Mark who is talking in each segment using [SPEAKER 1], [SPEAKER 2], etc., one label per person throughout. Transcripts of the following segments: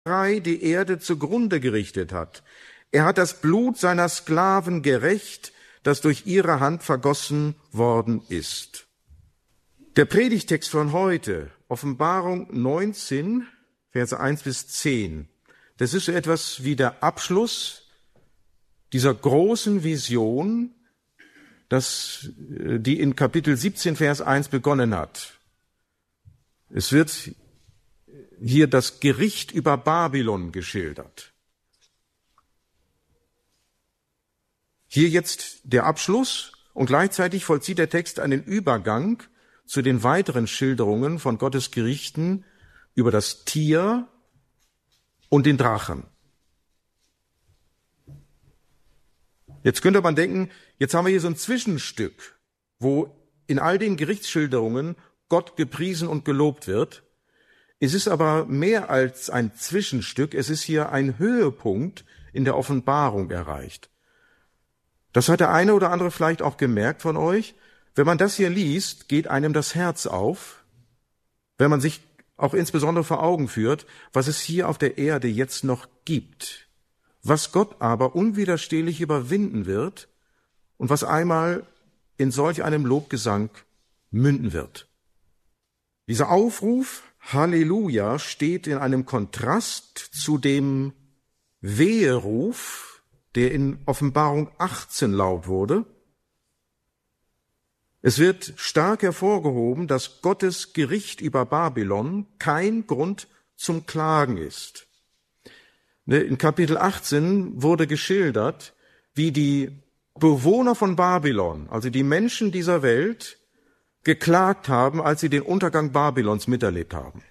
[SPEAKER 1] die Erde zugrunde gerichtet hat. Er hat das Blut seiner Sklaven gerächt, das durch ihre Hand vergossen worden ist. Der Predigtext von heute, Offenbarung 19, Verse 1 bis 10, das ist so etwas wie der Abschluss dieser großen Vision, die in Kapitel 17, Vers 1 begonnen hat. Es wird hier das Gericht über Babylon geschildert. Hier jetzt der Abschluss und gleichzeitig vollzieht der Text einen Übergang zu den weiteren Schilderungen von Gottes Gerichten über das Tier und den Drachen. Jetzt könnte man denken, jetzt haben wir hier so ein Zwischenstück, wo in all den Gerichtsschilderungen Gott gepriesen und gelobt wird. Es ist aber mehr als ein Zwischenstück, es ist hier ein Höhepunkt in der Offenbarung erreicht. Das hat der eine oder andere vielleicht auch gemerkt von euch. Wenn man das hier liest, geht einem das Herz auf, wenn man sich auch insbesondere vor Augen führt, was es hier auf der Erde jetzt noch gibt, was Gott aber unwiderstehlich überwinden wird und was einmal in solch einem Lobgesang münden wird. Dieser Aufruf, Halleluja, steht in einem Kontrast zu dem Weheruf, der in Offenbarung 18 laut wurde. Es wird stark hervorgehoben, dass Gottes Gericht über Babylon kein Grund zum Klagen ist. In Kapitel 18 wurde geschildert, wie die Bewohner von Babylon, also die Menschen dieser Welt, geklagt haben, als sie den Untergang Babylons miterlebt haben.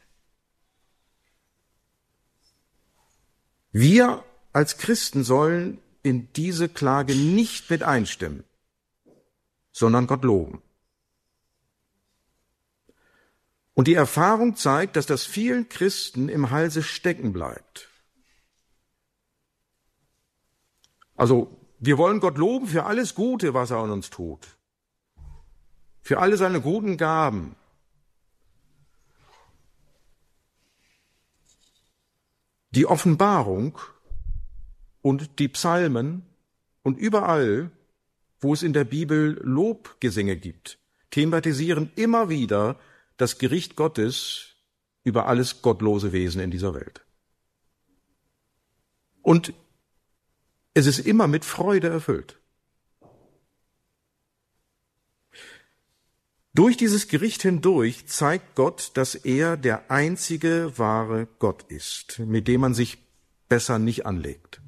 [SPEAKER 1] Wir als Christen sollen in diese Klage nicht mit einstimmen, sondern Gott loben. Und die Erfahrung zeigt, dass das vielen Christen im Halse stecken bleibt. Also, wir wollen Gott loben für alles Gute, was er an uns tut. Für alle seine guten Gaben. Die Offenbarung und die Psalmen und überall, wo es in der Bibel Lobgesänge gibt, thematisieren immer wieder das Gericht Gottes über alles gottlose Wesen in dieser Welt. Und es ist immer mit Freude erfüllt. Durch dieses Gericht hindurch zeigt Gott, dass er der einzige wahre Gott ist, mit dem man sich besser nicht anlegt.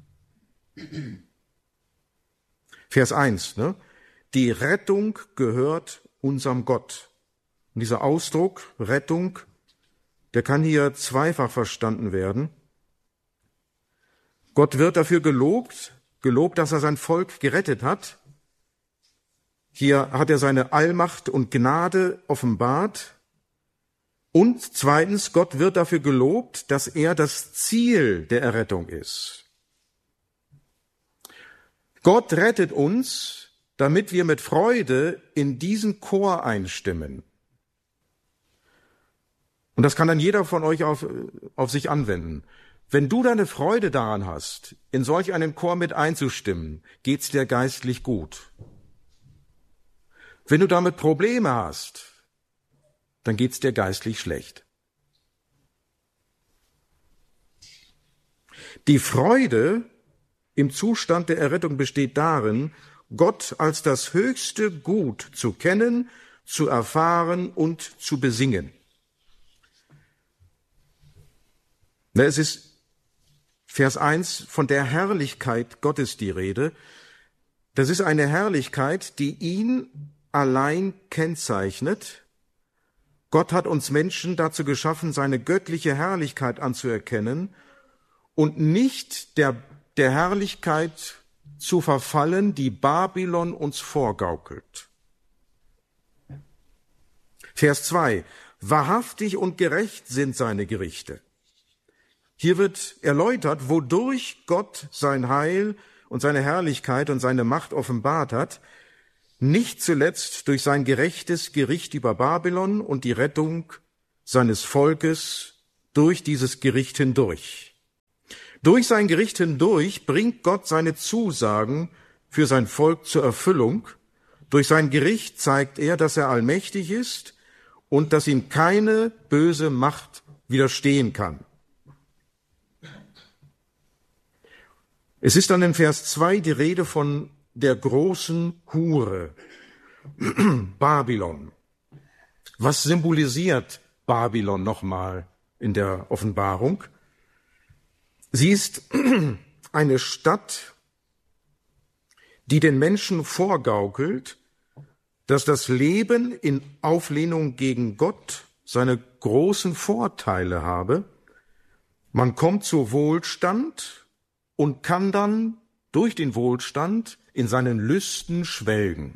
[SPEAKER 1] Vers 1, Die Rettung gehört unserem Gott. Und dieser Ausdruck, Rettung, der kann hier zweifach verstanden werden. Gott wird dafür gelobt, dass er sein Volk gerettet hat. Hier hat er seine Allmacht und Gnade offenbart. Und zweitens, Gott wird dafür gelobt, dass er das Ziel der Errettung ist. Gott rettet uns, damit wir mit Freude in diesen Chor einstimmen. Und das kann dann jeder von euch auf sich anwenden. Wenn du deine Freude daran hast, in solch einen Chor mit einzustimmen, geht's dir geistlich gut. Wenn du damit Probleme hast, dann geht's dir geistlich schlecht. Die Freude im Zustand der Errettung besteht darin, Gott als das höchste Gut zu kennen, zu erfahren und zu besingen. Es ist Vers 1 von der Herrlichkeit Gottes die Rede. Das ist eine Herrlichkeit, die ihn allein kennzeichnet. Gott hat uns Menschen dazu geschaffen, seine göttliche Herrlichkeit anzuerkennen und nicht der Herrlichkeit zu verfallen, die Babylon uns vorgaukelt. Vers 2. Wahrhaftig und gerecht sind seine Gerichte. Hier wird erläutert, wodurch Gott sein Heil und seine Herrlichkeit und seine Macht offenbart hat, nicht zuletzt durch sein gerechtes Gericht über Babylon und die Rettung seines Volkes durch dieses Gericht hindurch. Durch sein Gericht hindurch bringt Gott seine Zusagen für sein Volk zur Erfüllung. Durch sein Gericht zeigt er, dass er allmächtig ist und dass ihm keine böse Macht widerstehen kann. Es ist dann in Vers 2 die Rede von der großen Hure, Babylon. Was symbolisiert Babylon nochmal in der Offenbarung? Sie ist eine Stadt, die den Menschen vorgaukelt, dass das Leben in Auflehnung gegen Gott seine großen Vorteile habe. Man kommt zu Wohlstand und kann dann durch den Wohlstand in seinen Lüsten schwelgen.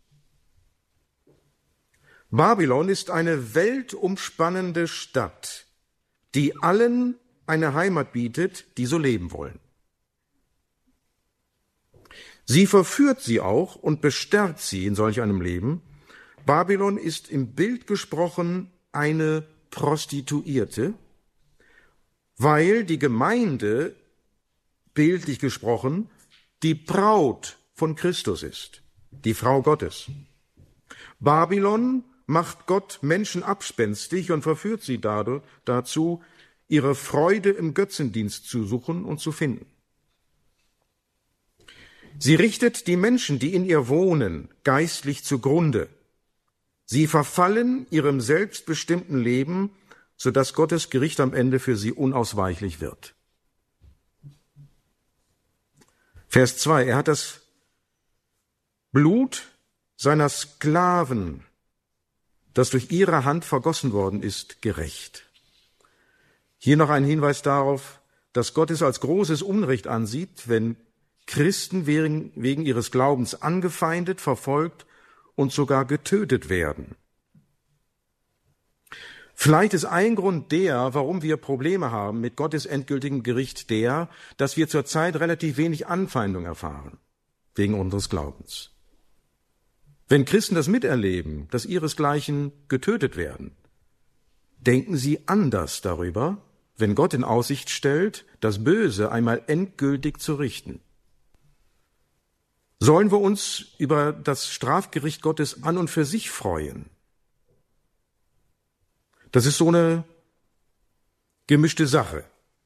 [SPEAKER 1] Babylon ist eine weltumspannende Stadt, die allen eine Heimat bietet, die so leben wollen. Sie verführt sie auch und bestärkt sie in solch einem Leben. Babylon ist im Bild gesprochen eine Prostituierte, weil die Gemeinde, bildlich gesprochen, die Braut von Christus ist, die Frau Gottes. Babylon macht Gott Menschen abspenstig und verführt sie dazu, ihre Freude im Götzendienst zu suchen und zu finden. Sie richtet die Menschen, die in ihr wohnen, geistlich zugrunde. Sie verfallen ihrem selbstbestimmten Leben, sodass Gottes Gericht am Ende für sie unausweichlich wird. Vers 2, er hat das Blut seiner Sklaven, das durch ihre Hand vergossen worden ist, gerächt. Hier noch ein Hinweis darauf, dass Gott es als großes Unrecht ansieht, wenn Christen wegen ihres Glaubens angefeindet, verfolgt und sogar getötet werden. Vielleicht ist ein Grund warum wir Probleme haben mit Gottes endgültigem Gericht dass wir zurzeit relativ wenig Anfeindung erfahren, wegen unseres Glaubens. Wenn Christen das miterleben, dass ihresgleichen getötet werden, denken sie anders darüber, wenn Gott in Aussicht stellt, das Böse einmal endgültig zu richten. Sollen wir uns über das Strafgericht Gottes an und für sich freuen? Das ist so eine gemischte Sache.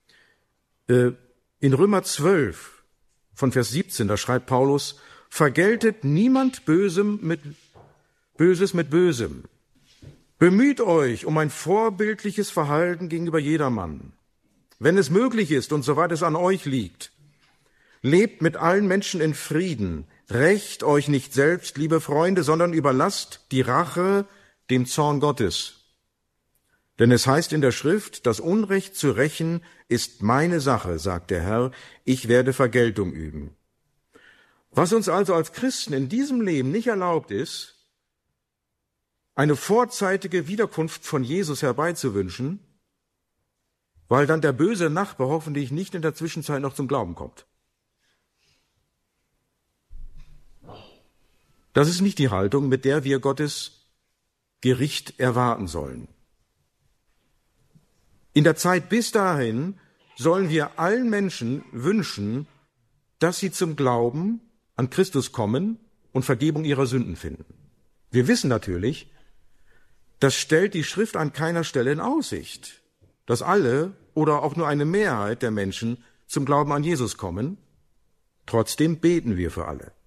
[SPEAKER 1] In Römer 12 von Vers 17, da schreibt Paulus, vergeltet niemand Böses mit Bösem. Bemüht euch um ein vorbildliches Verhalten gegenüber jedermann. Wenn es möglich ist und soweit es an euch liegt, lebt mit allen Menschen in Frieden. Rächt euch nicht selbst, liebe Freunde, sondern überlasst die Rache dem Zorn Gottes. Denn es heißt in der Schrift, das Unrecht zu rächen ist meine Sache, sagt der Herr, ich werde Vergeltung üben. Was uns also als Christen in diesem Leben nicht erlaubt ist, eine vorzeitige Wiederkunft von Jesus herbeizuwünschen, weil dann der böse Nachbar hoffentlich nicht in der Zwischenzeit noch zum Glauben kommt. Das ist nicht die Haltung, mit der wir Gottes Gericht erwarten sollen. In der Zeit bis dahin sollen wir allen Menschen wünschen, dass sie zum Glauben an Christus kommen und Vergebung ihrer Sünden finden. Wir wissen natürlich, das stellt die Schrift an keiner Stelle in Aussicht, dass alle oder auch nur eine Mehrheit der Menschen zum Glauben an Jesus kommen. Trotzdem beten wir für alle.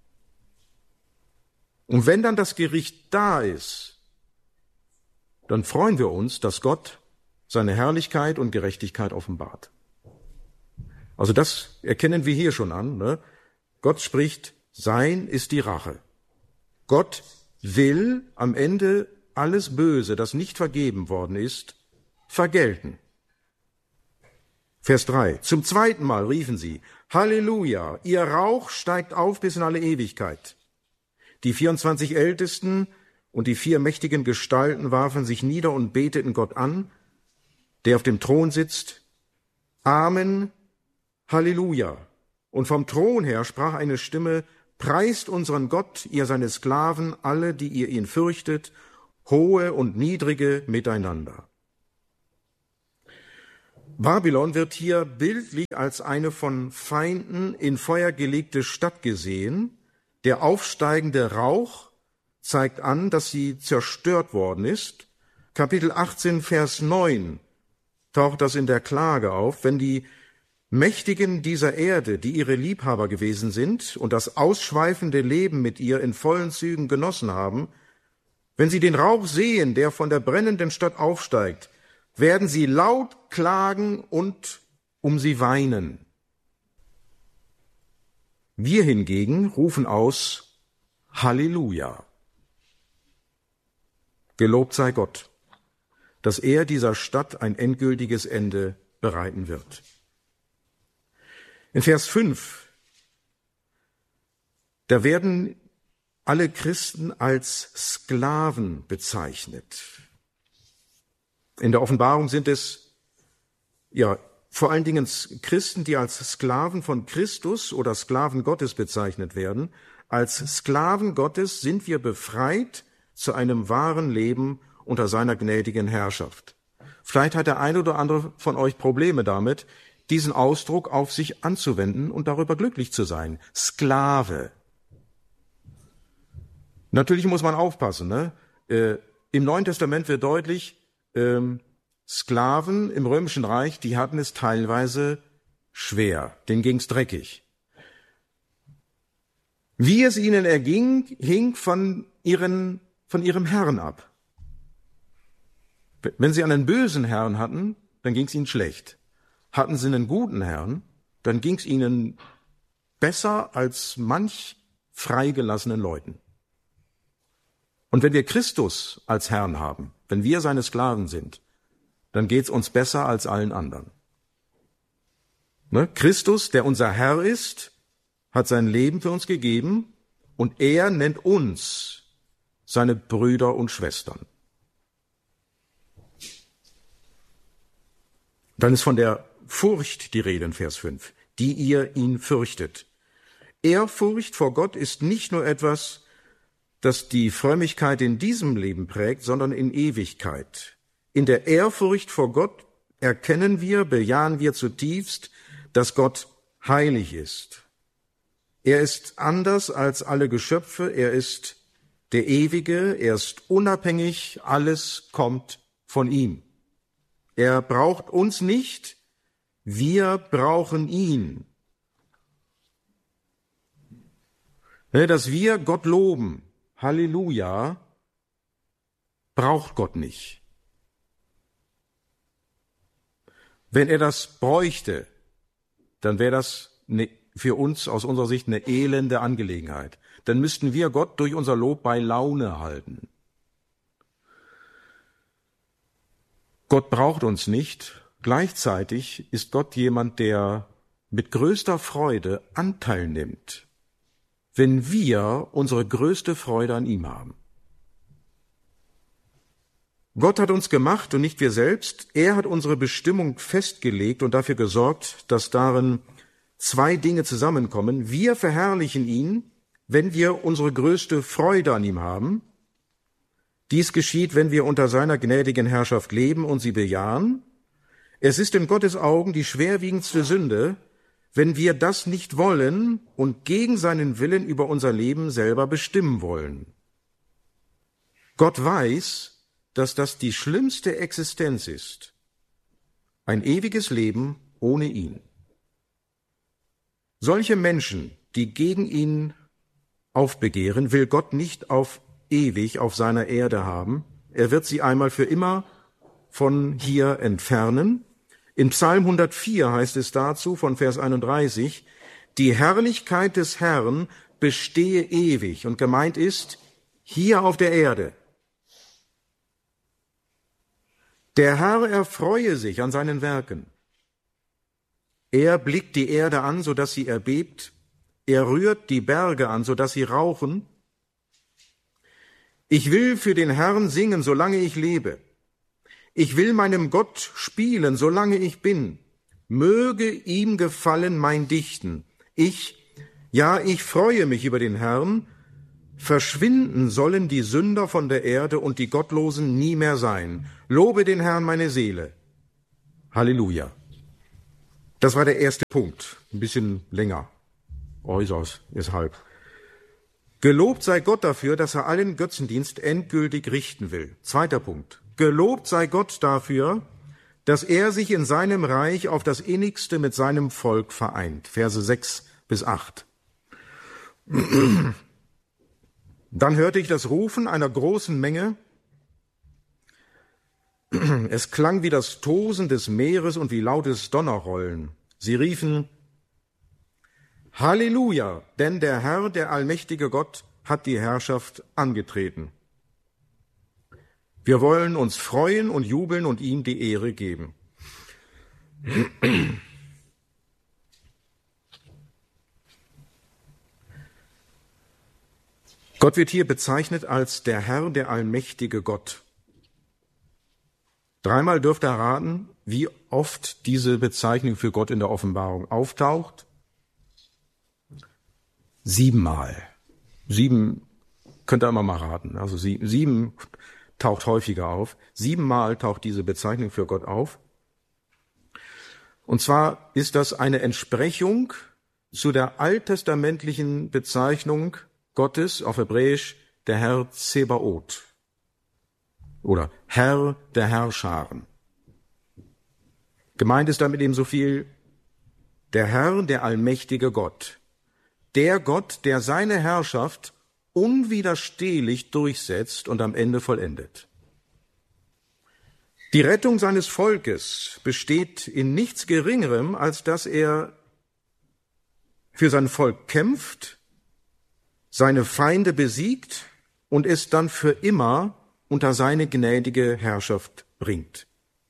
[SPEAKER 1] Und wenn dann das Gericht da ist, dann freuen wir uns, dass Gott seine Herrlichkeit und Gerechtigkeit offenbart. Also das erkennen wir hier schon an. Ne? Gott spricht, sein ist die Rache. Gott will am Ende alles Böse, das nicht vergeben worden ist, vergelten. Vers 3. Zum zweiten Mal riefen sie, Halleluja, ihr Rauch steigt auf bis in alle Ewigkeit. Die 24 Ältesten und die 4 mächtigen Gestalten warfen sich nieder und beteten Gott an, der auf dem Thron sitzt. Amen, Halleluja. Und vom Thron her sprach eine Stimme, preist unseren Gott, ihr seine Sklaven, alle, die ihr ihn fürchtet, hohe und niedrige miteinander. Babylon wird hier bildlich als eine von Feinden in Feuer gelegte Stadt gesehen. Der aufsteigende Rauch zeigt an, dass sie zerstört worden ist. Kapitel 18, Vers 9 taucht das in der Klage auf. Wenn die Mächtigen dieser Erde, die ihre Liebhaber gewesen sind und das ausschweifende Leben mit ihr in vollen Zügen genossen haben, wenn sie den Rauch sehen, der von der brennenden Stadt aufsteigt, werden sie laut klagen und um sie weinen. Wir hingegen rufen aus Halleluja. Gelobt sei Gott, dass er dieser Stadt ein endgültiges Ende bereiten wird. In Vers 5, da werden alle Christen als Sklaven bezeichnet. In der Offenbarung sind es vor allen Dingen Christen, die als Sklaven von Christus oder Sklaven Gottes bezeichnet werden. Als Sklaven Gottes sind wir befreit zu einem wahren Leben unter seiner gnädigen Herrschaft. Vielleicht hat der eine oder andere von euch Probleme damit, diesen Ausdruck auf sich anzuwenden und darüber glücklich zu sein. Sklave. Natürlich muss man aufpassen, ne? Im Neuen Testament wird deutlich, Sklaven im Römischen Reich, die hatten es teilweise schwer, denen ging's dreckig. Wie es ihnen erging, hing von ihrem Herrn ab. Wenn sie einen bösen Herrn hatten, dann ging's ihnen schlecht. Hatten sie einen guten Herrn, dann ging's ihnen besser als manch freigelassenen Leuten. Und wenn wir Christus als Herrn haben, wenn wir seine Sklaven sind, dann geht's uns besser als allen anderen. Ne? Christus, der unser Herr ist, hat sein Leben für uns gegeben und er nennt uns seine Brüder und Schwestern. Dann ist von der Furcht die Rede in Vers 5, die ihr ihn fürchtet. Ehrfurcht vor Gott ist nicht nur etwas, das die Frömmigkeit in diesem Leben prägt, sondern in Ewigkeit. In der Ehrfurcht vor Gott erkennen wir, bejahen wir zutiefst, dass Gott heilig ist. Er ist anders als alle Geschöpfe, er ist der Ewige, er ist unabhängig, alles kommt von ihm. Er braucht uns nicht, wir brauchen ihn. Dass wir Gott loben, Halleluja, braucht Gott nicht. Wenn er das bräuchte, dann wäre das für uns aus unserer Sicht eine elende Angelegenheit. Dann müssten wir Gott durch unser Lob bei Laune halten. Gott braucht uns nicht. Gleichzeitig ist Gott jemand, der mit größter Freude Anteil nimmt, wenn wir unsere größte Freude an ihm haben. Gott hat uns gemacht und nicht wir selbst. Er hat unsere Bestimmung festgelegt und dafür gesorgt, dass darin zwei Dinge zusammenkommen. Wir verherrlichen ihn, wenn wir unsere größte Freude an ihm haben. Dies geschieht, wenn wir unter seiner gnädigen Herrschaft leben und sie bejahen. Es ist in Gottes Augen die schwerwiegendste Sünde, wenn wir das nicht wollen und gegen seinen Willen über unser Leben selber bestimmen wollen. Gott weiß, dass das die schlimmste Existenz ist. Ein ewiges Leben ohne ihn. Solche Menschen, die gegen ihn aufbegehren, will Gott nicht auf ewig auf seiner Erde haben. Er wird sie einmal für immer von hier entfernen. In Psalm 104 heißt es dazu von Vers 31, die Herrlichkeit des Herrn bestehe ewig. Und gemeint ist, hier auf der Erde. Der Herr erfreue sich an seinen Werken. Er blickt die Erde an, so dass sie erbebt. Er rührt die Berge an, so dass sie rauchen. Ich will für den Herrn singen, solange ich lebe. Ich will meinem Gott spielen, solange ich bin. Möge ihm gefallen mein Dichten. Ich freue mich über den Herrn. Verschwinden sollen die Sünder von der Erde und die Gottlosen nie mehr sein. Lobe den Herrn, meine Seele. Halleluja. Das war der erste Punkt. Ein bisschen länger. Äußerst, deshalb. Gelobt sei Gott dafür, dass er allen Götzendienst endgültig richten will. Zweiter Punkt. Gelobt sei Gott dafür, dass er sich in seinem Reich auf das Innigste mit seinem Volk vereint. Verse 6-8. Dann hörte ich das Rufen einer großen Menge. Es klang wie das Tosen des Meeres und wie lautes Donnerrollen. Sie riefen: Halleluja, denn der Herr, der allmächtige Gott, hat die Herrschaft angetreten. Wir wollen uns freuen und jubeln und ihm die Ehre geben. Gott wird hier bezeichnet als der Herr, der allmächtige Gott. Dreimal dürft ihr raten, wie oft diese Bezeichnung für Gott in der Offenbarung auftaucht. 7-mal. 7 könnt ihr immer mal raten. Also 7 taucht häufiger auf. 7-mal taucht diese Bezeichnung für Gott auf. Und zwar ist das eine Entsprechung zu der alttestamentlichen Bezeichnung Gottes, auf Hebräisch der Herr Zebaoth oder Herr der Herrscharen. Gemeint ist damit eben so viel: der Herr, der allmächtige Gott, der Gott, der seine Herrschaft unwiderstehlich durchsetzt und am Ende vollendet. Die Rettung seines Volkes besteht in nichts Geringerem, als dass er für sein Volk kämpft, seine Feinde besiegt und es dann für immer unter seine gnädige Herrschaft bringt.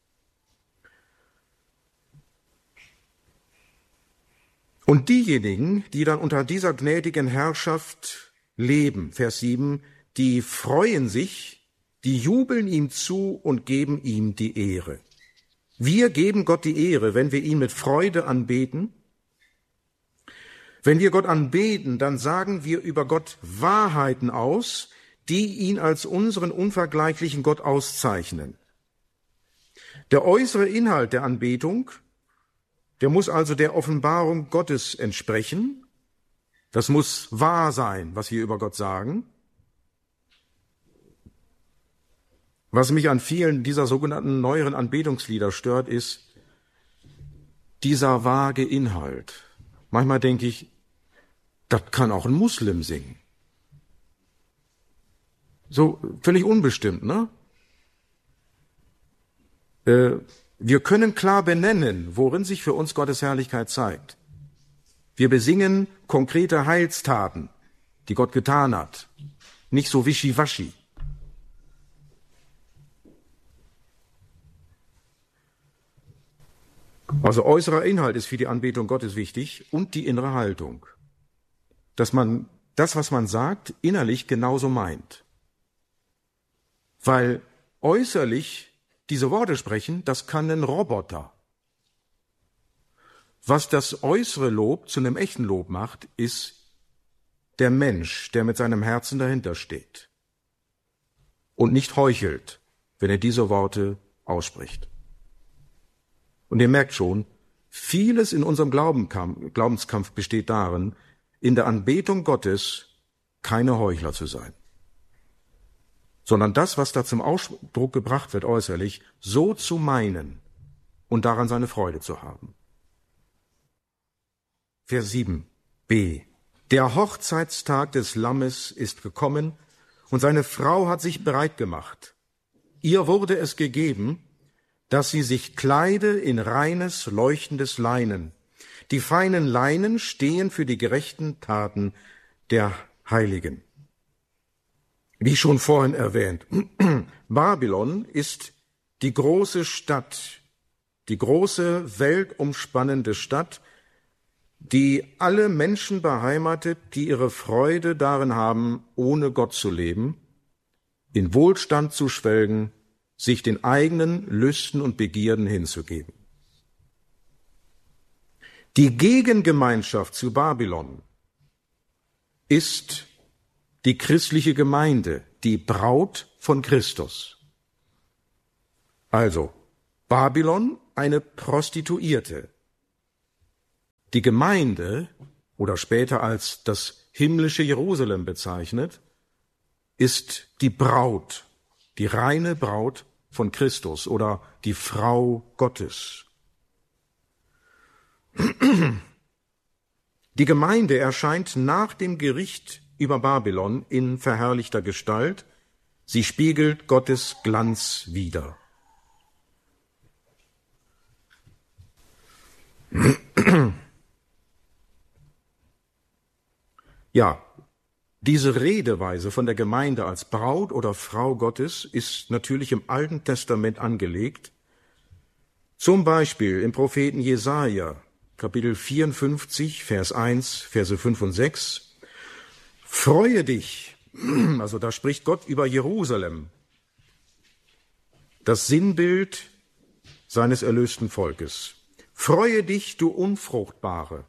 [SPEAKER 1] Und diejenigen, die dann unter dieser gnädigen Herrschaft leben, Vers 7, die freuen sich, die jubeln ihm zu und geben ihm die Ehre. Wir geben Gott die Ehre, wenn wir ihn mit Freude anbeten. Wenn wir Gott anbeten, dann sagen wir über Gott Wahrheiten aus, die ihn als unseren unvergleichlichen Gott auszeichnen. Der äußere Inhalt der Anbetung, der muss also der Offenbarung Gottes entsprechen. Das muss wahr sein, was wir über Gott sagen. Was mich an vielen dieser sogenannten neueren Anbetungslieder stört, ist dieser vage Inhalt. Manchmal denke ich, das kann auch ein Muslim singen. So völlig unbestimmt, ne? Wir können klar benennen, worin sich für uns Gottes Herrlichkeit zeigt. Wir besingen konkrete Heilstaten, die Gott getan hat. Nicht so wischiwaschi. Also äußerer Inhalt ist für die Anbetung Gottes wichtig und die innere Haltung. Dass man das, was man sagt, innerlich genauso meint. Weil äußerlich diese Worte sprechen, das kann ein Roboter. Was das äußere Lob zu einem echten Lob macht, ist der Mensch, der mit seinem Herzen dahinter steht und nicht heuchelt, wenn er diese Worte ausspricht. Und ihr merkt schon, vieles in unserem Glaubenskampf besteht darin, in der Anbetung Gottes keine Heuchler zu sein, sondern das, was da zum Ausdruck gebracht wird äußerlich, so zu meinen und daran seine Freude zu haben. Vers 7b. Der Hochzeitstag des Lammes ist gekommen und seine Frau hat sich bereit gemacht. Ihr wurde es gegeben, dass sie sich kleide in reines, leuchtendes Leinen. Die feinen Leinen stehen für die gerechten Taten der Heiligen. Wie schon vorhin erwähnt, Babylon ist die große Stadt, die große weltumspannende Stadt, die alle Menschen beheimatet, die ihre Freude darin haben, ohne Gott zu leben, in Wohlstand zu schwelgen, sich den eigenen Lüsten und Begierden hinzugeben. Die Gegengemeinschaft zu Babylon ist die christliche Gemeinde, die Braut von Christus. Also, Babylon, eine Prostituierte, Die Gemeinde, oder später als das himmlische Jerusalem bezeichnet, ist die Braut, die reine Braut von Christus oder die Frau Gottes. Die Gemeinde erscheint nach dem Gericht über Babylon in verherrlichter Gestalt. Sie spiegelt Gottes Glanz wider. Ja, diese Redeweise von der Gemeinde als Braut oder Frau Gottes ist natürlich im Alten Testament angelegt. Zum Beispiel im Propheten Jesaja, Kapitel 54, Vers 1, Verse 5 und 6. Freue dich, also da spricht Gott über Jerusalem, das Sinnbild seines erlösten Volkes. Freue dich, du Unfruchtbare,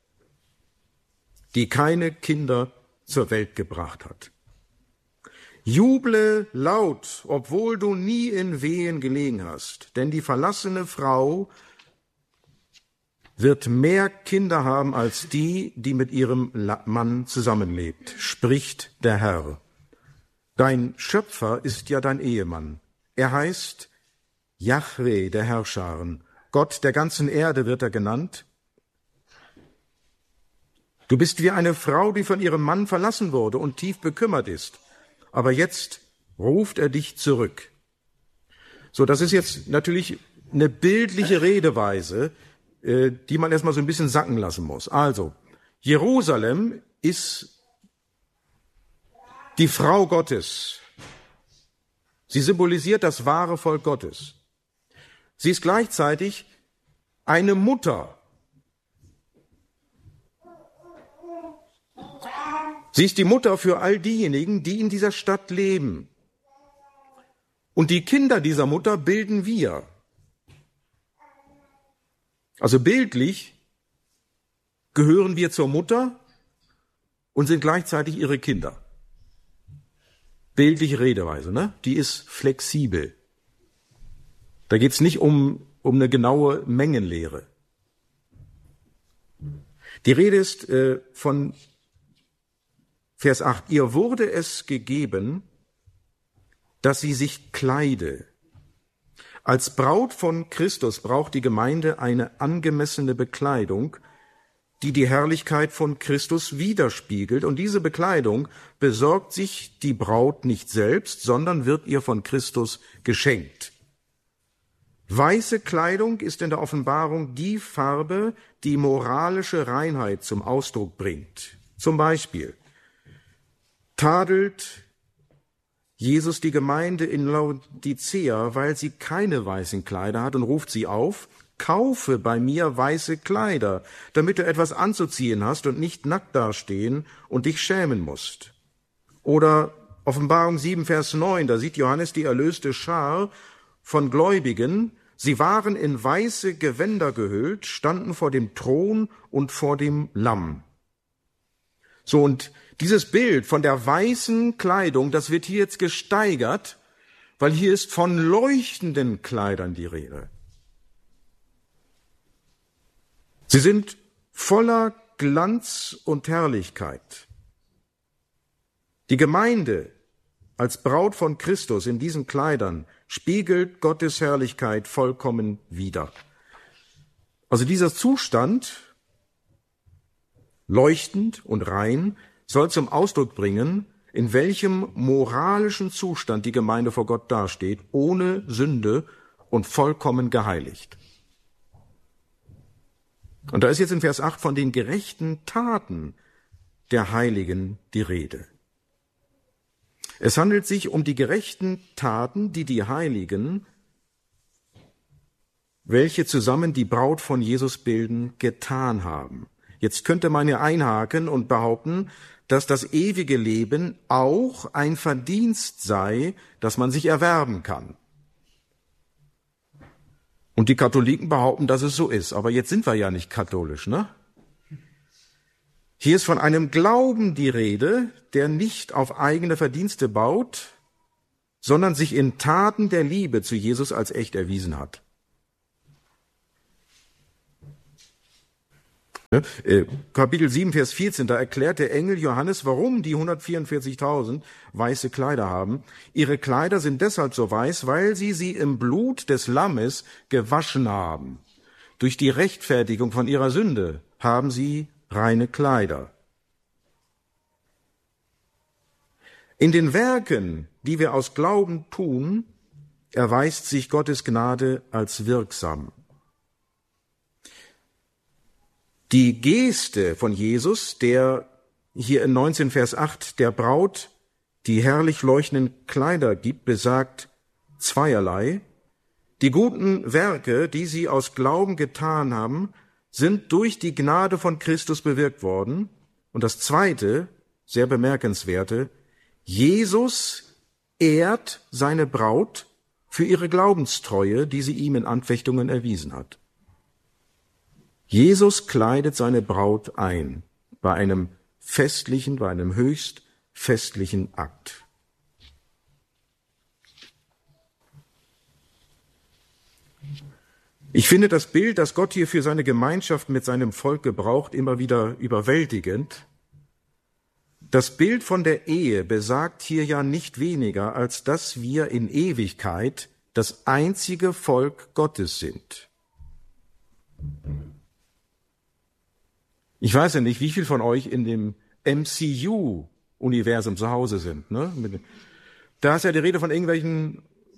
[SPEAKER 1] die keine Kinder zur Welt gebracht hat. Juble laut, obwohl du nie in Wehen gelegen hast, denn die verlassene Frau wird mehr Kinder haben als die, die mit ihrem Mann zusammenlebt, spricht der Herr. Dein Schöpfer ist ja dein Ehemann. Er heißt Jahwe, der Herrscharen. Gott der ganzen Erde wird er genannt. Du bist wie eine Frau, die von ihrem Mann verlassen wurde und tief bekümmert ist. Aber jetzt ruft er dich zurück. So, das ist jetzt natürlich eine bildliche Redeweise, die man erstmal so ein bisschen sacken lassen muss. Also, Jerusalem ist die Frau Gottes. Sie symbolisiert das wahre Volk Gottes. Sie ist gleichzeitig eine Mutter. Sie ist die Mutter für all diejenigen, die in dieser Stadt leben. Und die Kinder dieser Mutter bilden wir. Also bildlich gehören wir zur Mutter und sind gleichzeitig ihre Kinder. Bildliche Redeweise, ne? Die ist flexibel. Da geht es nicht um eine genaue Mengenlehre. Die Rede ist von Vers 8. Ihr wurde es gegeben, dass sie sich kleide. Als Braut von Christus braucht die Gemeinde eine angemessene Bekleidung, die die Herrlichkeit von Christus widerspiegelt. Und diese Bekleidung besorgt sich die Braut nicht selbst, sondern wird ihr von Christus geschenkt. Weiße Kleidung ist in der Offenbarung die Farbe, die moralische Reinheit zum Ausdruck bringt. Zum Beispiel tadelt Jesus die Gemeinde in Laodicea, weil sie keine weißen Kleider hat und ruft sie auf, kaufe bei mir weiße Kleider, damit du etwas anzuziehen hast und nicht nackt dastehen und dich schämen musst. Oder Offenbarung 7, Vers 9, da sieht Johannes die erlöste Schar von Gläubigen. Sie waren in weiße Gewänder gehüllt, standen vor dem Thron und vor dem Lamm. So, und dieses Bild von der weißen Kleidung, das wird hier jetzt gesteigert, weil hier ist von leuchtenden Kleidern die Rede. Sie sind voller Glanz und Herrlichkeit. Die Gemeinde als Braut von Christus in diesen Kleidern spiegelt Gottes Herrlichkeit vollkommen wider. Also dieser Zustand, leuchtend und rein, soll zum Ausdruck bringen, in welchem moralischen Zustand die Gemeinde vor Gott dasteht, ohne Sünde und vollkommen geheiligt. Und da ist jetzt in Vers 8 von den gerechten Taten der Heiligen die Rede. Es handelt sich um die gerechten Taten, die die Heiligen, welche zusammen die Braut von Jesus bilden, getan haben. Jetzt könnte man ja einhaken und behaupten, dass das ewige Leben auch ein Verdienst sei, das man sich erwerben kann. Und die Katholiken behaupten, dass es so ist. Aber jetzt sind wir ja nicht katholisch, ne? Hier ist von einem Glauben die Rede, der nicht auf eigene Verdienste baut, sondern sich in Taten der Liebe zu Jesus als echt erwiesen hat. Kapitel 7, Vers 14, da erklärt der Engel Johannes, warum die 144.000 weiße Kleider haben. Ihre Kleider sind deshalb so weiß, weil sie im Blut des Lammes gewaschen haben. Durch die Rechtfertigung von ihrer Sünde haben sie reine Kleider. In den Werken, die wir aus Glauben tun, erweist sich Gottes Gnade als wirksam. Die Geste von Jesus, der hier in 19 Vers 8 der Braut die herrlich leuchtenden Kleider gibt, besagt zweierlei. Die guten Werke, die sie aus Glauben getan haben, sind durch die Gnade von Christus bewirkt worden. Und das Zweite, sehr bemerkenswerte, Jesus ehrt seine Braut für ihre Glaubenstreue, die sie ihm in Anfechtungen erwiesen hat. Jesus kleidet seine Braut ein bei einem höchst festlichen Akt. Ich finde das Bild, das Gott hier für seine Gemeinschaft mit seinem Volk gebraucht, immer wieder überwältigend. Das Bild von der Ehe besagt hier ja nicht weniger, als dass wir in Ewigkeit das einzige Volk Gottes sind. Ich weiß ja nicht, wie viel von euch in dem MCU-Universum zu Hause sind. Ne? Da ist ja die Rede von irgendwelchen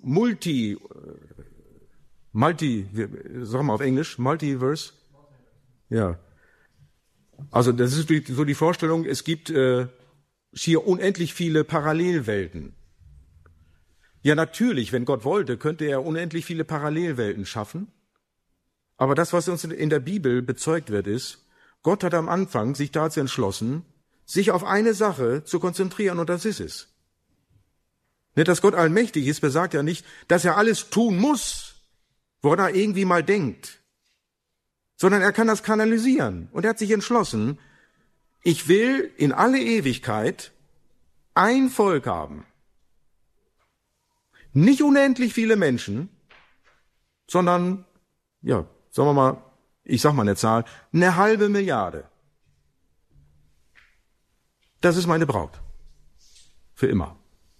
[SPEAKER 1] sag mal auf Englisch, Multiverse. Ja. Also das ist so die Vorstellung, es gibt hier unendlich viele Parallelwelten. Ja, natürlich, wenn Gott wollte, könnte er unendlich viele Parallelwelten schaffen. Aber das, was uns in der Bibel bezeugt wird, ist, Gott hat am Anfang sich dazu entschlossen, sich auf eine Sache zu konzentrieren, und das ist es. Nicht, dass Gott allmächtig ist, besagt ja nicht, dass er alles tun muss, woran er irgendwie mal denkt, sondern er kann das kanalisieren. Und er hat sich entschlossen, ich will in alle Ewigkeit ein Volk haben. Nicht unendlich viele Menschen, sondern, ja, sagen wir mal, ich sag mal eine Zahl, 1/2 Milliarde. Das ist meine Braut. Für immer.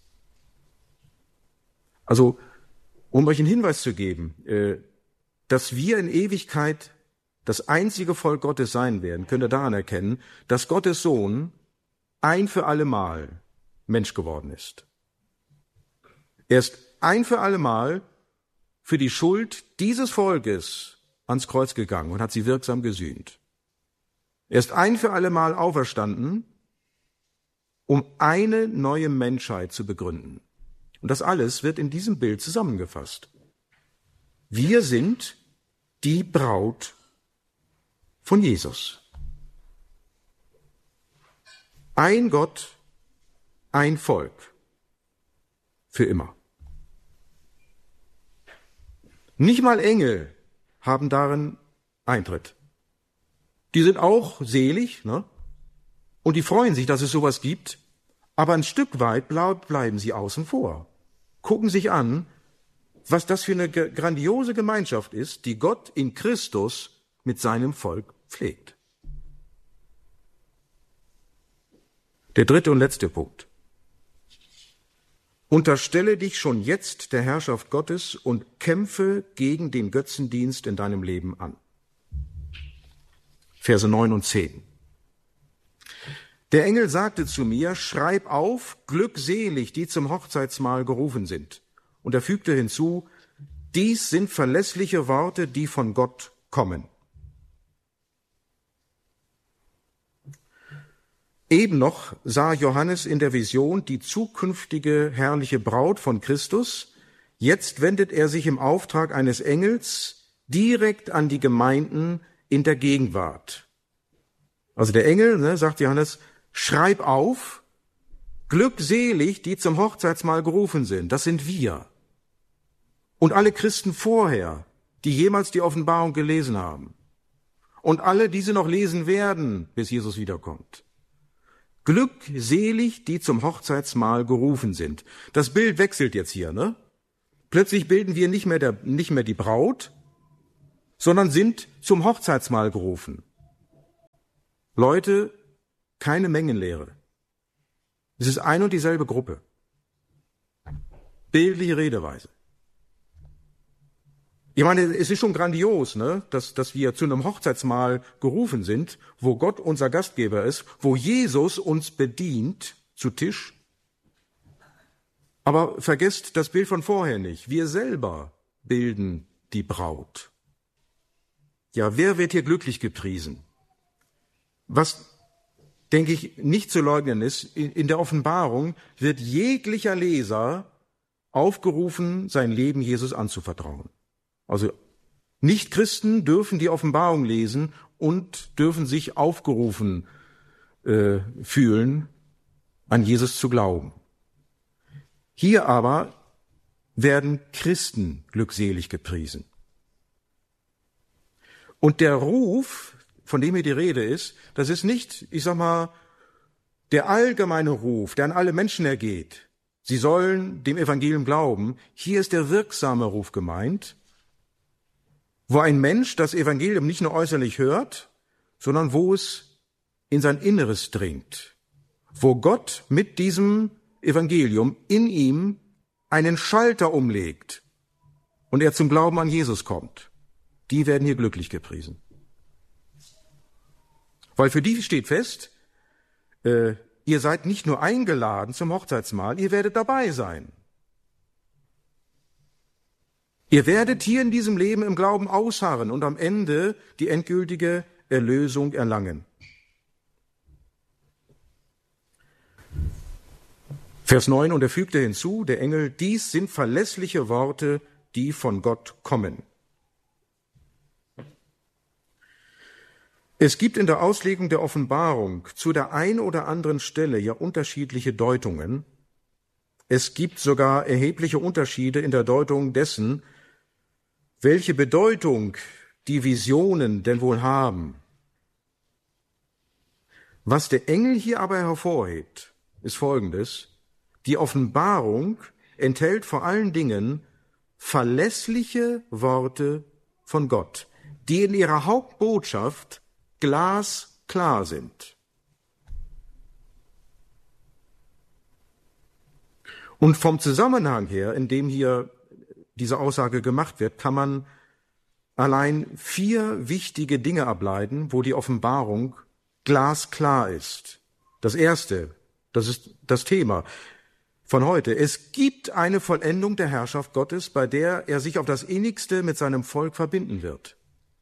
[SPEAKER 1] Also, um euch einen Hinweis zu geben, dass wir in Ewigkeit das einzige Volk Gottes sein werden, könnt ihr daran erkennen, dass Gottes Sohn ein für alle Mal Mensch geworden ist. Er ist ein für alle Mal für die Schuld dieses Volkes ans Kreuz gegangen und hat sie wirksam gesühnt. Er ist ein für alle Mal auferstanden, um eine neue Menschheit zu begründen. Und das alles wird in diesem Bild zusammengefasst. Wir sind die Braut von Jesus. Ein Gott, ein Volk. Für immer. Nicht mal Engel haben darin Eintritt. Die sind auch selig, ne? Und die freuen sich, dass es sowas gibt, aber ein Stück weit bleiben sie außen vor. Gucken sich an, was das für eine grandiose Gemeinschaft ist, die Gott in Christus mit seinem Volk pflegt. Der dritte und letzte Punkt. Unterstelle dich schon jetzt der Herrschaft Gottes und kämpfe gegen den Götzendienst in deinem Leben an. Verse 9 und 10. Der Engel sagte zu mir, schreib auf, glückselig, die zum Hochzeitsmahl gerufen sind. Und er fügte hinzu, dies sind verlässliche Worte, die von Gott kommen. Eben noch sah Johannes in der Vision die zukünftige herrliche Braut von Christus. Jetzt wendet er sich im Auftrag eines Engels direkt an die Gemeinden in der Gegenwart. Also der Engel, sagt Johannes, schreib auf, glückselig, die zum Hochzeitsmahl gerufen sind. Das sind wir. Und alle Christen vorher, die jemals die Offenbarung gelesen haben. Und alle, die sie noch lesen werden, bis Jesus wiederkommt. Glückselig, die zum Hochzeitsmahl gerufen sind. Das Bild wechselt jetzt hier, ne? Plötzlich bilden wir nicht mehr die Braut, sondern sind zum Hochzeitsmahl gerufen. Leute, keine Mengenlehre. Es ist ein und dieselbe Gruppe. Bildliche Redeweise. Ich meine, es ist schon grandios, ne, dass wir zu einem Hochzeitsmahl gerufen sind, wo Gott unser Gastgeber ist, wo Jesus uns bedient zu Tisch. Aber vergesst das Bild von vorher nicht. Wir selber bilden die Braut. Ja, wer wird hier glücklich gepriesen? Was, denke ich, nicht zu leugnen ist, in der Offenbarung wird jeglicher Leser aufgerufen, sein Leben Jesus anzuvertrauen. Also Nichtchristen dürfen die Offenbarung lesen und dürfen sich aufgerufen fühlen, an Jesus zu glauben. Hier aber werden Christen glückselig gepriesen. Und der Ruf, von dem hier die Rede ist, das ist nicht, ich sag mal, der allgemeine Ruf, der an alle Menschen ergeht. Sie sollen dem Evangelium glauben. Hier ist der wirksame Ruf gemeint, wo ein Mensch das Evangelium nicht nur äußerlich hört, sondern wo es in sein Inneres dringt, wo Gott mit diesem Evangelium in ihm einen Schalter umlegt und er zum Glauben an Jesus kommt. Die werden hier glücklich gepriesen. Weil für die steht fest, ihr seid nicht nur eingeladen zum Hochzeitsmahl, ihr werdet dabei sein. Ihr werdet hier in diesem Leben im Glauben ausharren und am Ende die endgültige Erlösung erlangen. Vers 9, und er fügte hinzu, der Engel, dies sind verlässliche Worte, die von Gott kommen. Es gibt in der Auslegung der Offenbarung zu der einen oder anderen Stelle ja unterschiedliche Deutungen. Es gibt sogar erhebliche Unterschiede in der Deutung dessen, welche Bedeutung die Visionen denn wohl haben. Was der Engel hier aber hervorhebt, ist Folgendes. Die Offenbarung enthält vor allen Dingen verlässliche Worte von Gott, die in ihrer Hauptbotschaft glasklar sind. Und vom Zusammenhang her, in dem hier diese Aussage gemacht wird, kann man allein 4 wichtige Dinge ableiten, wo die Offenbarung glasklar ist. Das erste, das ist das Thema von heute. Es gibt eine Vollendung der Herrschaft Gottes, bei der er sich auf das Innigste mit seinem Volk verbinden wird.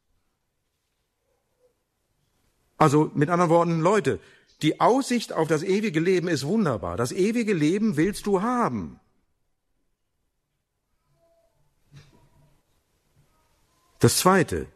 [SPEAKER 1] Also mit anderen Worten, Leute, die Aussicht auf das ewige Leben ist wunderbar. Das ewige Leben willst du haben. Das Zweite,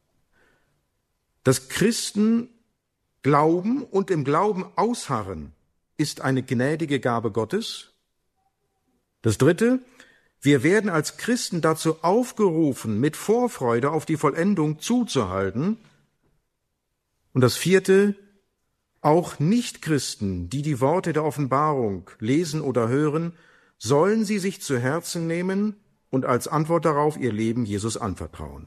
[SPEAKER 1] dass Christen glauben und im Glauben ausharren, ist eine gnädige Gabe Gottes. Das Dritte, wir werden als Christen dazu aufgerufen, mit Vorfreude auf die Vollendung zuzuhalten. Und das Vierte, auch Nichtchristen, die die Worte der Offenbarung lesen oder hören, sollen sie sich zu Herzen nehmen und als Antwort darauf ihr Leben Jesus anvertrauen.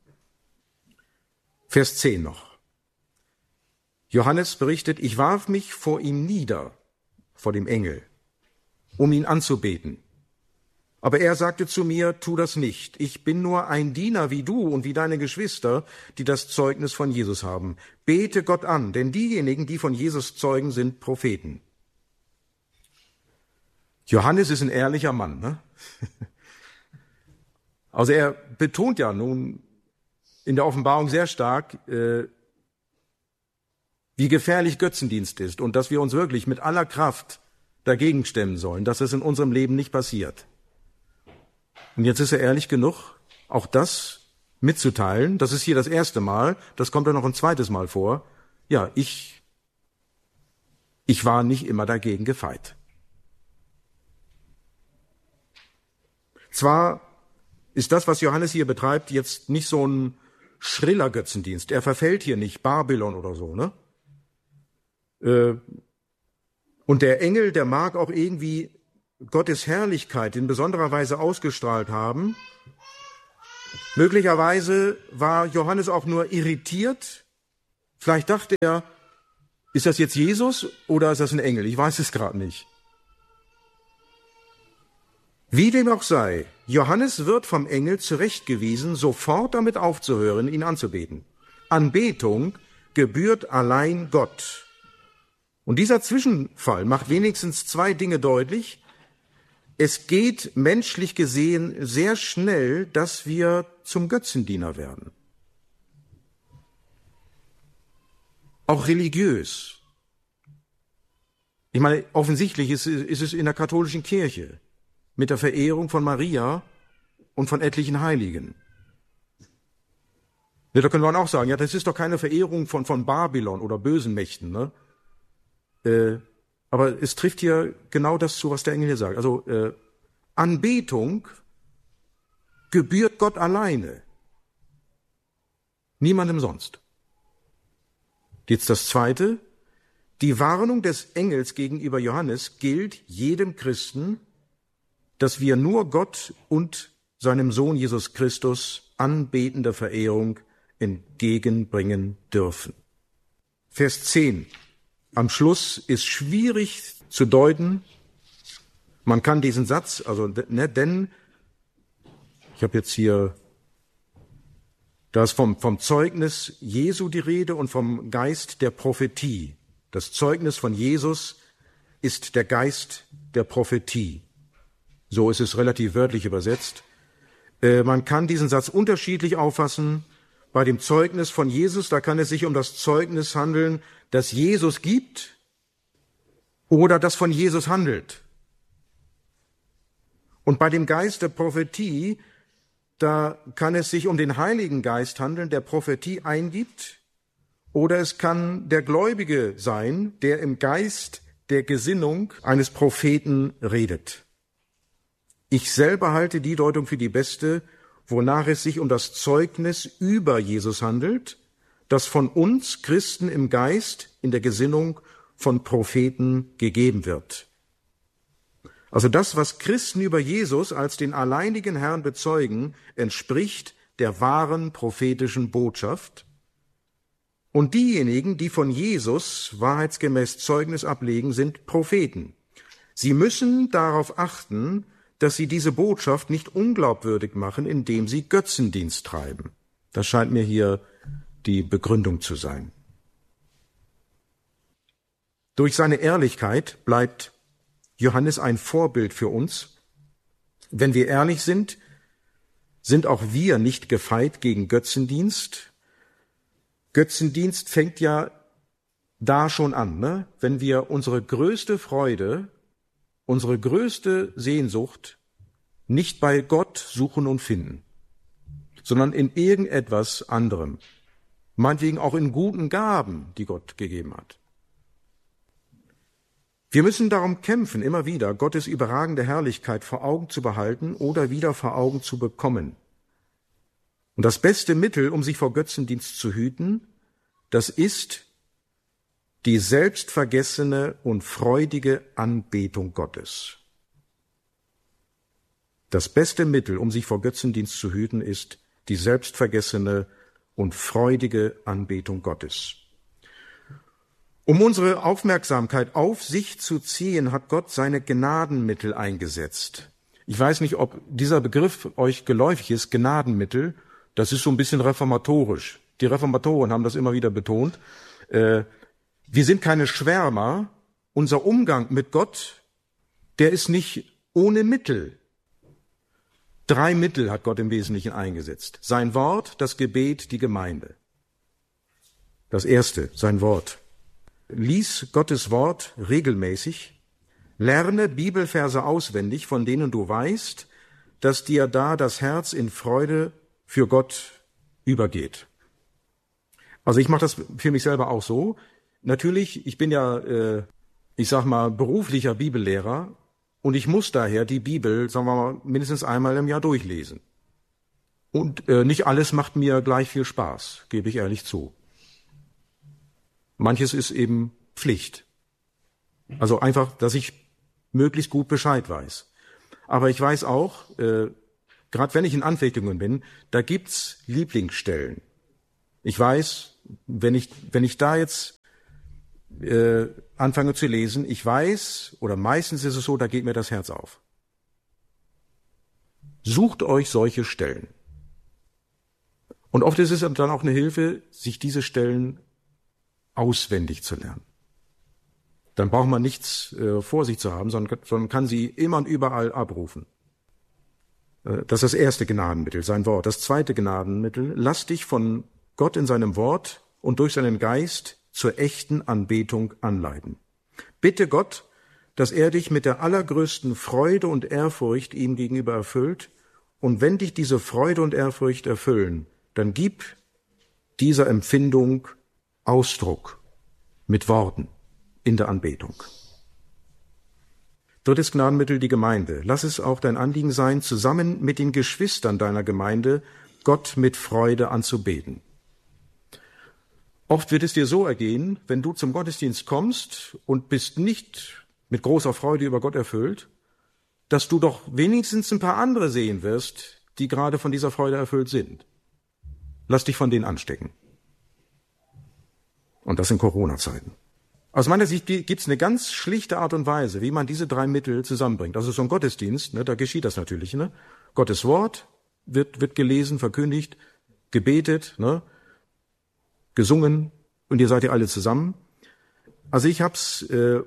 [SPEAKER 1] Vers 10 noch. Johannes berichtet, ich warf mich vor ihm nieder, vor dem Engel, um ihn anzubeten. Aber er sagte zu mir, tu das nicht. Ich bin nur ein Diener wie du und wie deine Geschwister, die das Zeugnis von Jesus haben. Bete Gott an, denn diejenigen, die von Jesus zeugen, sind Propheten. Johannes ist ein ehrlicher Mann, ne? Also er betont ja nun in der Offenbarung sehr stark, wie gefährlich Götzendienst ist und dass wir uns wirklich mit aller Kraft dagegen stemmen sollen, dass es in unserem Leben nicht passiert. Und jetzt ist er ehrlich genug, auch das mitzuteilen. Das ist hier das erste Mal, das kommt ja noch ein zweites Mal vor. Ja, ich war nicht immer dagegen gefeit. Zwar ist das, was Johannes hier betreibt, jetzt nicht so ein schriller Götzendienst. Er verfällt hier nicht Babylon oder so, ne? Und der Engel, der mag auch irgendwie Gottes Herrlichkeit in besonderer Weise ausgestrahlt haben. Möglicherweise war Johannes auch nur irritiert. Vielleicht dachte er, Ist das jetzt Jesus oder ist das ein Engel? Ich weiß es gerade nicht. Wie dem auch sei, Johannes wird vom Engel zurechtgewiesen, sofort damit aufzuhören, ihn anzubeten. Anbetung gebührt allein Gott. Und dieser Zwischenfall macht wenigstens zwei Dinge deutlich. Es geht menschlich gesehen sehr schnell, dass wir zum Götzendiener werden. Auch religiös. Ich meine, offensichtlich ist es in der katholischen Kirche mit der Verehrung von Maria und von etlichen Heiligen. Ja, da können wir auch sagen, ja, das ist doch keine Verehrung von Babylon oder bösen Mächten, ne? Aber es trifft hier genau das zu, was der Engel hier sagt. Also Anbetung gebührt Gott alleine, niemandem sonst. Jetzt das Zweite. Die Warnung des Engels gegenüber Johannes gilt jedem Christen, dass wir nur Gott und seinem Sohn Jesus Christus anbetender Verehrung entgegenbringen dürfen. Vers 10. Am Schluss ist schwierig zu deuten. Man kann diesen Satz, denn ich habe jetzt hier, da ist vom Zeugnis Jesu die Rede und vom Geist der Prophetie. Das Zeugnis von Jesus ist der Geist der Prophetie. So ist es relativ wörtlich übersetzt. Man kann diesen Satz unterschiedlich auffassen. Bei dem Zeugnis von Jesus, da kann es sich um das Zeugnis handeln, das Jesus gibt oder das von Jesus handelt. Und bei dem Geist der Prophetie, da kann es sich um den Heiligen Geist handeln, der Prophetie eingibt, oder es kann der Gläubige sein, der im Geist der Gesinnung eines Propheten redet. Ich selber halte die Deutung für die beste, wonach es sich um das Zeugnis über Jesus handelt, das von uns Christen im Geist, in der Gesinnung von Propheten gegeben wird. Also das, was Christen über Jesus als den alleinigen Herrn bezeugen, entspricht der wahren prophetischen Botschaft. Und diejenigen, die von Jesus wahrheitsgemäß Zeugnis ablegen, sind Propheten. Sie müssen darauf achten, dass sie diese Botschaft nicht unglaubwürdig machen, indem sie Götzendienst treiben. Das scheint mir hier die Begründung zu sein. Durch seine Ehrlichkeit bleibt Johannes ein Vorbild für uns. Wenn wir ehrlich sind, sind auch wir nicht gefeit gegen Götzendienst. Götzendienst fängt ja da schon an, ne? Wenn wir unsere größte Freude, unsere größte Sehnsucht nicht bei Gott suchen und finden, sondern in irgendetwas anderem. Meinetwegen auch in guten Gaben, die Gott gegeben hat. Wir müssen darum kämpfen, immer wieder Gottes überragende Herrlichkeit vor Augen zu behalten oder wieder vor Augen zu bekommen. Und das beste Mittel, um sich vor Götzendienst zu hüten, das ist die selbstvergessene und freudige Anbetung Gottes. Das beste Mittel, um sich vor Götzendienst zu hüten, ist die selbstvergessene und freudige Anbetung Gottes. Um unsere Aufmerksamkeit auf sich zu ziehen, hat Gott seine Gnadenmittel eingesetzt. Ich weiß nicht, ob dieser Begriff euch geläufig ist, Gnadenmittel. Das ist so ein bisschen reformatorisch. Die Reformatoren haben das immer wieder betont. Wir sind keine Schwärmer. Unser Umgang mit Gott, der ist nicht ohne Mittel. 3 Mittel hat Gott im Wesentlichen eingesetzt. Sein Wort, das Gebet, die Gemeinde. Das erste, sein Wort. Lies Gottes Wort regelmäßig. Lerne Bibelverse auswendig, von denen du weißt, dass dir da das Herz in Freude für Gott übergeht. Also ich mache das für mich selber auch so. Natürlich, ich bin ja, beruflicher Bibellehrer und ich muss daher die Bibel, sagen wir mal, mindestens einmal im Jahr durchlesen. Und nicht alles macht mir gleich viel Spaß, gebe ich ehrlich zu. Manches ist eben Pflicht. Also einfach, dass ich möglichst gut Bescheid weiß. Aber ich weiß auch, gerade wenn ich in Anfechtungen bin, da gibt's Lieblingsstellen. Ich weiß, wenn ich da jetzt anfange zu lesen, ich weiß, oder meistens ist es so, da geht mir das Herz auf. Sucht euch solche Stellen. Und oft ist es dann auch eine Hilfe, sich diese Stellen auswendig zu lernen. Dann braucht man nichts vor sich zu haben, sondern kann sie immer und überall abrufen. Das ist das erste Gnadenmittel, sein Wort. Das zweite Gnadenmittel, lass dich von Gott in seinem Wort und durch seinen Geist zur echten Anbetung anleiten. Bitte Gott, dass er dich mit der allergrößten Freude und Ehrfurcht ihm gegenüber erfüllt. Und wenn dich diese Freude und Ehrfurcht erfüllen, dann gib dieser Empfindung Ausdruck mit Worten in der Anbetung. Drittes Gnadenmittel, die Gemeinde. Lass es auch dein Anliegen sein, zusammen mit den Geschwistern deiner Gemeinde Gott mit Freude anzubeten. Oft wird es dir so ergehen, wenn du zum Gottesdienst kommst und bist nicht mit großer Freude über Gott erfüllt, dass du doch wenigstens ein paar andere sehen wirst, die gerade von dieser Freude erfüllt sind. Lass dich von denen anstecken. Und das in Corona-Zeiten. Aus meiner Sicht gibt es eine ganz schlichte Art und Weise, wie man diese drei Mittel zusammenbringt. Also so ein Gottesdienst, da geschieht das natürlich. Gottes Wort wird gelesen, verkündigt, gebetet, gesungen, und ihr seid ja alle zusammen. Also ich hab's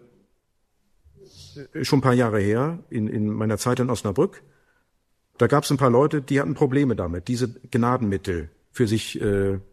[SPEAKER 1] schon ein paar Jahre her, in meiner Zeit in Osnabrück. Da gab es ein paar Leute, die hatten Probleme damit, diese Gnadenmittel für sich,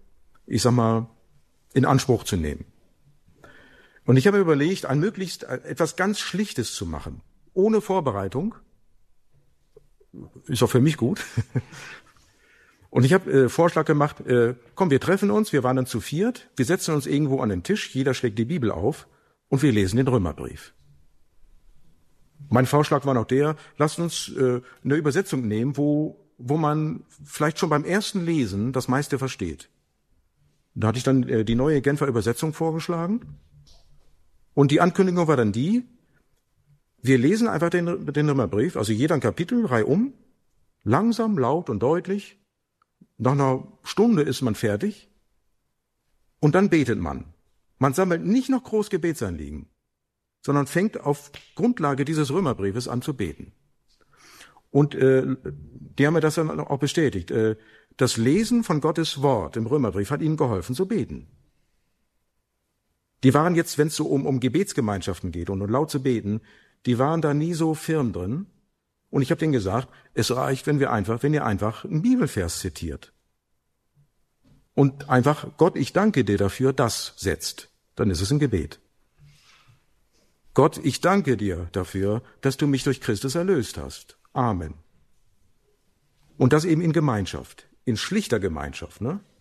[SPEAKER 1] in Anspruch zu nehmen. Und ich habe überlegt, etwas ganz Schlichtes zu machen, ohne Vorbereitung. Ist auch für mich gut. Und ich habe Vorschlag gemacht, komm, wir treffen uns, wir waren dann zu viert, wir setzen uns irgendwo an den Tisch, jeder schlägt die Bibel auf und wir lesen den Römerbrief. Mein Vorschlag war noch der, lasst uns eine Übersetzung nehmen, wo man vielleicht schon beim ersten Lesen das meiste versteht. Da hatte ich dann die neue Genfer Übersetzung vorgeschlagen. Und die Ankündigung war dann die, wir lesen einfach den Römerbrief, also jeder ein Kapitel, reihum, langsam, laut und deutlich. Nach einer Stunde ist man fertig und dann betet man. Man sammelt nicht noch groß Gebetsanliegen, sondern fängt auf Grundlage dieses Römerbriefes an zu beten. Und die haben mir das dann auch bestätigt. Das Lesen von Gottes Wort im Römerbrief hat ihnen geholfen zu beten. Die waren jetzt, wenn es so um Gebetsgemeinschaften geht und um laut zu beten, die waren da nie so firm drin. Und ich habe denen gesagt, es reicht, wenn ihr einfach einen Bibelvers zitiert. Und einfach, Gott, ich danke dir dafür, das setzt. Dann ist es ein Gebet. Gott, ich danke dir dafür, dass du mich durch Christus erlöst hast. Amen. Und das eben in Gemeinschaft, in schlichter Gemeinschaft,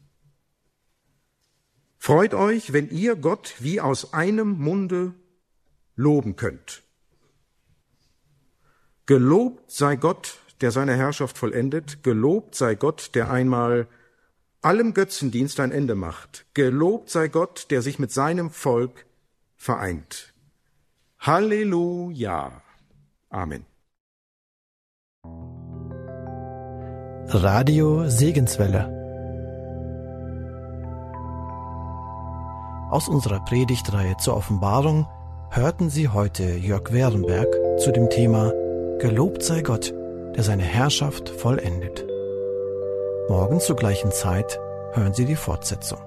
[SPEAKER 1] Freut euch, wenn ihr Gott wie aus einem Munde loben könnt. Gelobt sei Gott, der seine Herrschaft vollendet. Gelobt sei Gott, der einmal allem Götzendienst ein Ende macht. Gelobt sei Gott, der sich mit seinem Volk vereint. Halleluja. Amen.
[SPEAKER 2] Radio Segenswelle. Aus unserer Predigtreihe zur Offenbarung hörten Sie heute Jörg Werenberg zu dem Thema Gelobt sei Gott, der seine Herrschaft vollendet. Morgen zur gleichen Zeit hören Sie die Fortsetzung.